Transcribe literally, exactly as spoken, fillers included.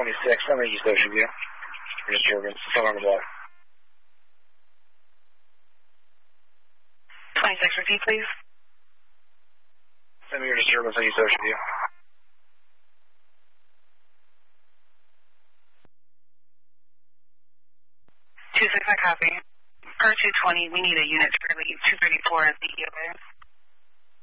twenty-six, I'm at East Ocean View. Disturbance, still on the block. twenty-six, repeat, please. Send me your disturbance on East Ocean View. two six, I copy. Per two twenty, we need a unit for two thirty-four at the E O A.